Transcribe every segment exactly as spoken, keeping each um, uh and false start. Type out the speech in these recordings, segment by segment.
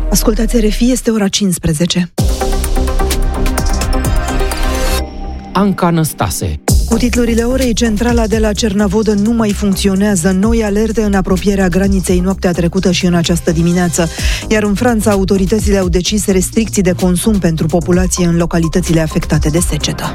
Ascultați R F I, este ora cincisprezece. Anca Năstase. Cu titlurile orei, centrala de la Cernavodă nu mai funcționează. Noi alerte în apropierea graniței noaptea trecută și în această dimineață. Iar în Franța, autoritățile au decis restricții de consum pentru populație în localitățile afectate de secetă.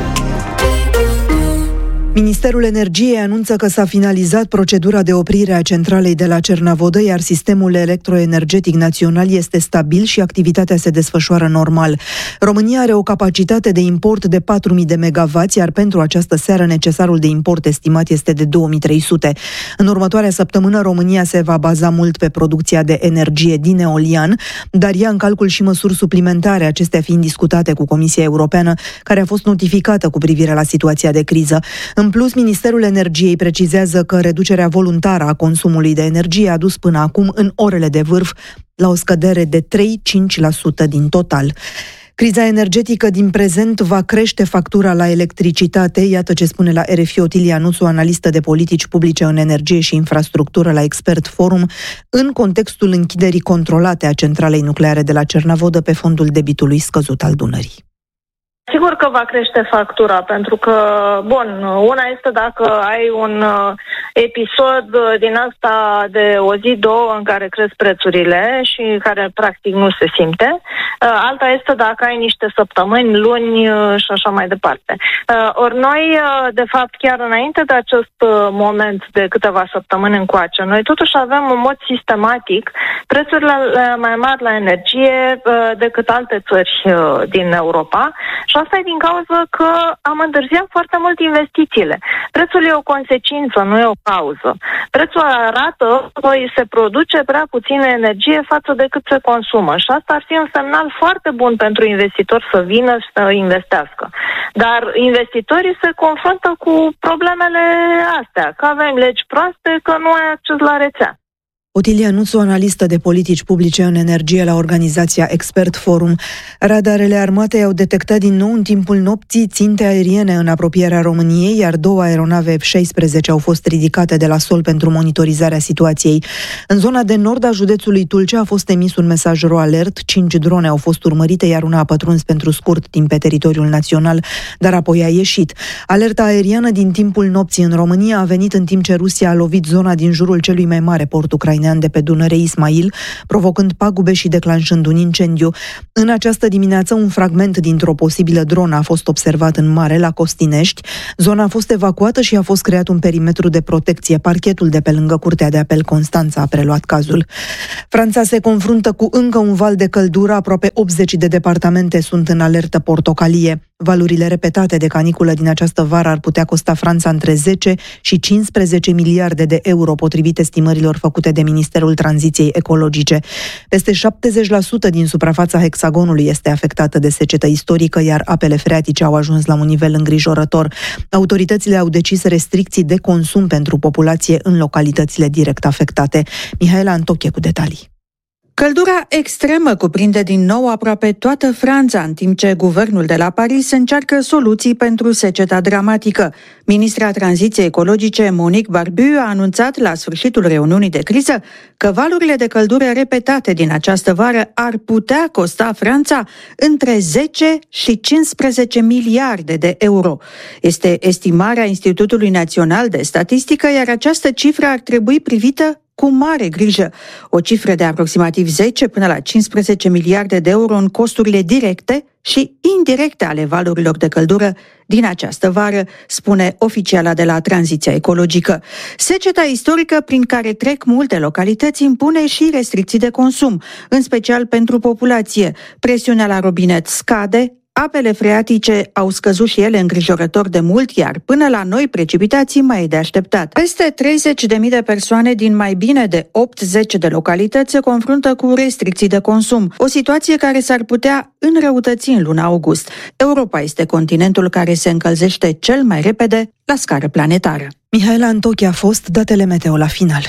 Ministerul Energiei anunță că s-a finalizat procedura de oprire a centralei de la Cernavodă, iar sistemul electroenergetic național este stabil și activitatea se desfășoară normal. România are o capacitate de import de patru mii de megawatți, iar pentru această seară necesarul de import estimat este de două mii trei sute. În următoarea săptămână, România se va baza mult pe producția de energie din eolian, dar ia în calcul și măsuri suplimentare, acestea fiind discutate cu Comisia Europeană, care a fost notificată cu privire la situația de criză. În plus, Ministerul Energiei precizează că reducerea voluntară a consumului de energie a dus până acum, în orele de vârf, la o scădere de trei-cinci la sută din total. Criza energetică din prezent va crește factura la electricitate, iată ce spune la R F I Otilia Nuțu, analistă de politici publice în energie și infrastructură la Expert Forum, în contextul închiderii controlate a centralei nucleare de la Cernavodă pe fondul debitului scăzut al Dunării. Sigur că va crește factura, pentru că, bun, una este dacă ai un uh, episod din asta de o zi, două, în care cresc prețurile și care practic nu se simte. Uh, alta este dacă ai niște săptămâni, luni uh, și așa mai departe. Uh, ori noi, uh, de fapt, chiar înainte de acest uh, moment de câteva săptămâni încoace, noi totuși avem în mod sistematic prețurile mai mari la energie uh, decât alte țări uh, din Europa. Și asta e din cauza că am întârziat foarte mult investițiile. Prețul e o consecință, nu e o cauză. Prețul arată că se produce prea puțină energie față de cât se consumă. Și asta ar fi un semnal foarte bun pentru investitori să vină și să investească. Dar investitorii se confruntă cu problemele astea, că avem legi proaste, că nu ai acces la rețea. Otilia Nuțu, analistă de politici publice în energie la organizația Expert Forum. Radarele armatei au detectat din nou în timpul nopții ținte aeriene în apropierea României, iar două aeronave F șaisprezece au fost ridicate de la sol pentru monitorizarea situației. În zona de nord a județului Tulcea a fost emis un mesaj ro-alert, cinci drone au fost urmărite, iar una a pătruns pentru scurt timp pe teritoriul național, dar apoi a ieșit. Alerta aeriană din timpul nopții în România a venit în timp ce Rusia a lovit zona din jurul celui mai mare port ucrainean de pe Dunăre, Ismail, provocând pagube și declanșând un incendiu. În această dimineață, un fragment dintr-o posibilă dronă a fost observat în mare, la Costinești. Zona a fost evacuată și a fost creat un perimetru de protecție. Parchetul de pe lângă Curtea de Apel Constanța a preluat cazul. Franța se confruntă cu încă un val de căldură. Aproape optzeci de departamente sunt în alertă portocalie. Valurile repetate de caniculă din această vară ar putea costa Franța între zece și cincisprezece miliarde de euro, potrivit estimărilor făcute de Ministerul Tranziției Ecologice. Peste șaptezeci la sută din suprafața hexagonului este afectată de secetă istorică, iar apele freatice au ajuns la un nivel îngrijorător. Autoritățile au decis restricții de consum pentru populație în localitățile direct afectate. Mihaela Antoche cu detalii. Căldura extremă cuprinde din nou aproape toată Franța, în timp ce guvernul de la Paris încearcă soluții pentru seceta dramatică. Ministra Tranziției Ecologice Monique Barbu a anunțat la sfârșitul reuniunii de criză că valurile de căldură repetate din această vară ar putea costa Franța între zece și cincisprezece miliarde de euro. Este estimarea Institutului Național de Statistică, iar această cifră ar trebui privită cu mare grijă. O cifră de aproximativ zece până la cincisprezece miliarde de euro în costurile directe și indirecte ale valurilor de căldură din această vară, spune oficiala de la Tranziția Ecologică. Seceta istorică prin care trec multe localități impune și restricții de consum, în special pentru populație. Presiunea la robinet scade, apele freatice au scăzut și ele îngrijorător de mult, iar până la noi precipitații mai e de așteptat. Peste treizeci de mii de persoane din mai bine de optzeci de localități se confruntă cu restricții de consum, o situație care s-ar putea înrăutăți în luna august. Europa este continentul care se încălzește cel mai repede la scară planetară. Mihaela Antoche a fost, datele meteo la final.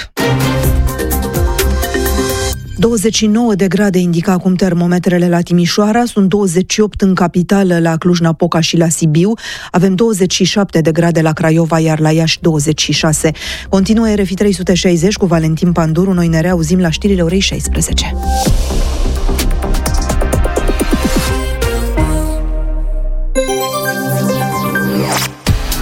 douăzeci și nouă de grade indică acum termometrele la Timișoara, sunt douăzeci și opt în capitală, la Cluj-Napoca și la Sibiu, avem douăzeci și șapte de grade la Craiova, iar la Iași douăzeci și șase. Continuă R F I trei sute șaizeci cu Valentin Panduru, noi ne reauzim la știrile orei șaisprezece.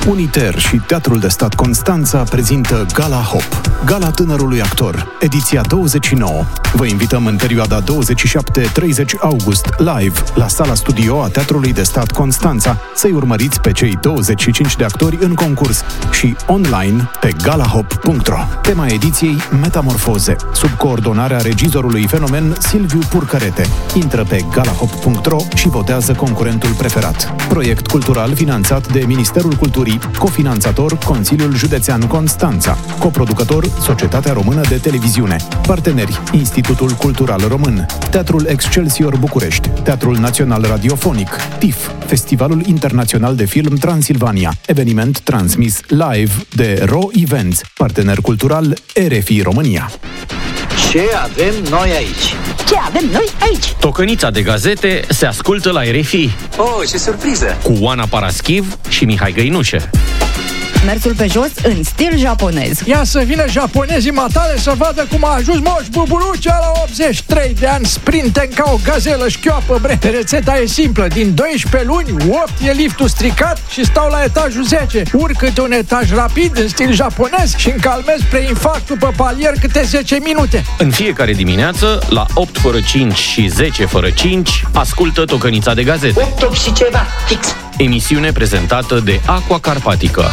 Uniter și Teatrul de Stat Constanța prezintă Gala Hop, Gala Tânărului Actor, ediția douăzeci și nouă. Vă invităm în perioada douăzeci și șapte treizeci august, live, la sala studio a Teatrului de Stat Constanța, să-i urmăriți pe cei douăzeci și cinci de actori în concurs și online pe galahop punct ro. Tema ediției Metamorfoze, sub coordonarea regizorului Fenomen Silviu Purcărete. Intră pe galahop punct ro și votează concurentul preferat. Proiect cultural finanțat de Ministerul Culturii, cofinanțator Consiliul Județean Constanța, coproducător Societatea Română de Televiziune, parteneri Institutul Cultural Român, Teatrul Excelsior București, Teatrul Național Radiofonic, T I F, Festivalul Internațional de Film Transilvania, eveniment transmis live de Ro Events, partener cultural R F I România. Ce avem noi aici? Ce avem noi aici? Tocănița de gazete se ascultă la R F I. Oh, ce surpriză! Cu Oana Paraschiv și Mihai Găinușe. Mersul pe jos în stil japonez. Ia să vină japonezii matale să vadă cum a ajuns Moș Buburucea la optzeci și trei de ani, sprinten ca o gazelă șchioapă, bre. Rețeta e simplă, din doisprezece luni, opt e liftul stricat și stau la etajul zece. Urc câte un etaj rapid în stil japonez și încalmez preinfarctul pe palier câte zece minute. În fiecare dimineață, la opt fără cinci și zece fără cinci, ascultă Tocănița de gazete. opt, opt și ceva, fix. Emisiune prezentată de Aqua Carpatică.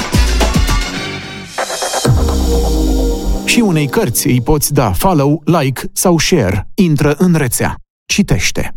Și unei cărți îi poți da follow, like sau share. Intră în rețea. Citește.